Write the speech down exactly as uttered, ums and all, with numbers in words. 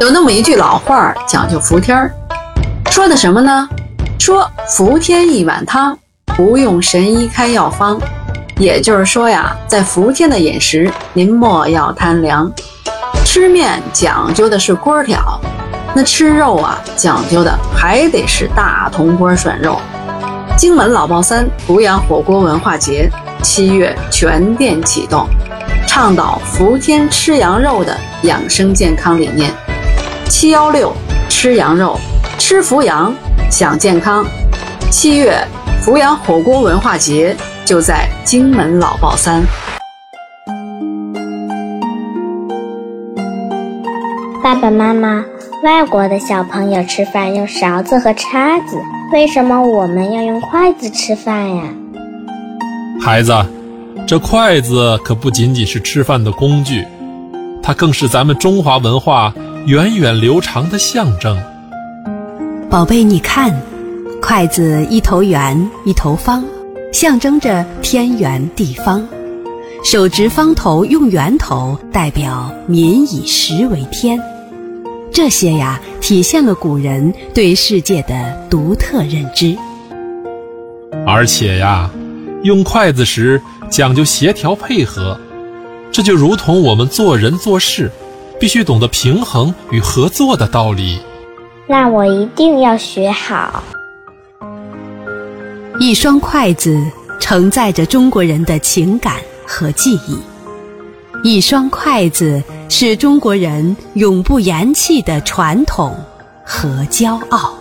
有那么一句老话讲究服帖儿，说的什么呢？说服添一碗汤，不用神医开药方。也就是说呀，在服添的饮食，您莫要贪凉。吃面讲究的是锅挑，那吃肉啊，讲究的还得是大铜锅涮肉。荆门老爆三阜阳火锅文化节七月全店启动，倡导服添吃羊肉的养生健康理念。七一六吃羊肉，吃福羊，享健康。七月阜阳火锅文化节就在荆门老爆三。 爸爸妈妈，外国的小朋友吃饭用勺子和叉子，为什么我们要用筷子吃饭呀？ 孩子，这筷子可不仅仅是吃饭的工具，它更是咱们中华文化源远流长的象征。 宝贝，你看，筷子一头圆一头方，象征着天圆地方。手执方头用圆头，代表民以食为天。这些呀，体现了古人对世界的独特认知。 而且呀，用筷子时讲究协调配合，这就如同我们做人做事必须懂得平衡与合作的道理。 那我一定要学好。 一双筷子承载着中国人的情感和记忆，一双筷子是中国人永不言弃的传统和骄傲。